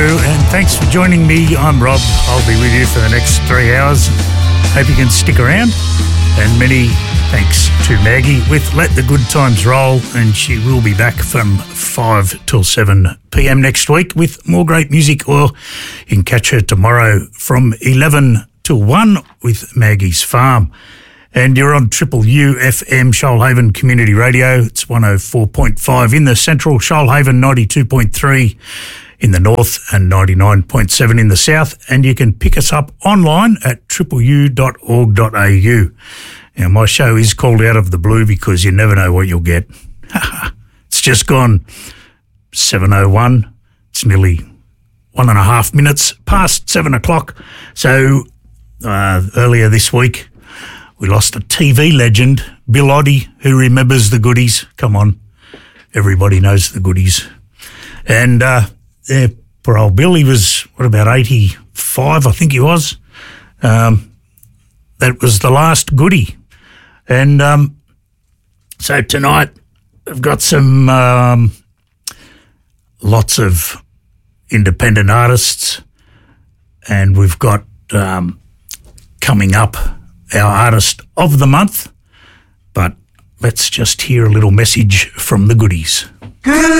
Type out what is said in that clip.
and thanks for joining me. I'm Rob. I'll be with you for the next 3 hours. Hope you can stick around. And many thanks to Maggie with Let the Good Times Roll, and she will be back from 5 till 7 p.m. next week with more great music, or you can catch her tomorrow from 11 till 1 with Maggie's Farm. And you're on Triple UFM Shoalhaven Community Radio. It's 104.5 in the central, Shoalhaven 92.3 in the north and 99.7 in the south. And you can pick us up online at tripleu.org.au. Now, my show is called Out of the Blue because you never know what you'll get. It's just gone 7:01. It's nearly 1.5 minutes past 7 o'clock. So earlier this week, we lost a TV legend, Bill Oddie, who remembers the goodies. Come on, everybody knows the goodies. And poor old Bill, he was, about 85, I think he was. That was the last goodie. And so tonight I've got some lots of independent artists, and we've got coming up our artist of the month, but let's just hear a little message from the goodies. Good